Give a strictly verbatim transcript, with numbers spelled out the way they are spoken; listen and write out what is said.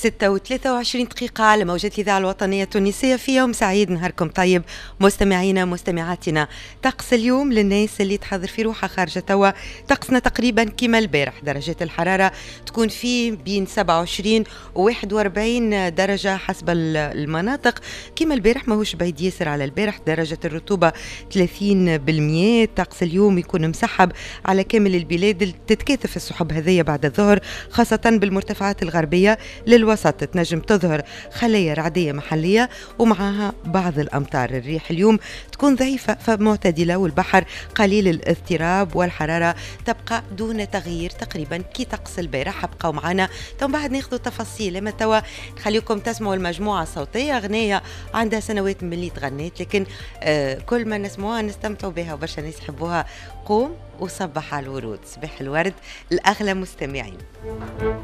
ستة وثلاثة وعشرين دقيقة على موجات الإذاعة الوطنية التونسية. في يوم سعيد، نهاركم طيب مستمعينا مستمعاتنا. طقس اليوم للناس اللي تحضر في روحها خارجة توا، طقسنا تقريبا كما البارح. درجات الحرارة تكون فيه بين سبعة وعشرين و واحد وأربعين درجة حسب المناطق. كما البارح ماهوش بعيد ياسر على البارح. درجة الرطوبة ثلاثين بالمئة. طقس اليوم يكون مسحب على كامل البلاد، تتكاثف السحب هذية بعد الظهر خاصة بالمرتفعات الغربية للوسط. تنجم تظهر خلايا رعدية محلية ومعها بعض الأمطار. الريح اليوم تكون ضعيفة فمعتدلة، والبحر قليل الاضطراب، والحرارة تبقى دون تغيير تقريبا كي طقس البارح. بقوا معنا ثم بعد ناخذ تفاصيل. اما توا خليكم تسمعوا المجموعة الصوتية، أغنية عندها سنوات من اللي تغنيت، لكن آه كل ما نسمعوها نستمتعوا بها وبرشا ناس يحبوها. قوم وصبح على الورود. صباح الورد الأغلى مستمعين.